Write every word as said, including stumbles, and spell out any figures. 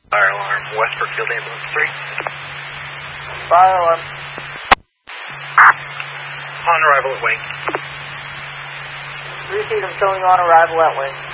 Fire alarm, West Brookfield Ambulance three. Fire alarm. On arrival at Wing. Three feet, I'm showing on arrival at Wing.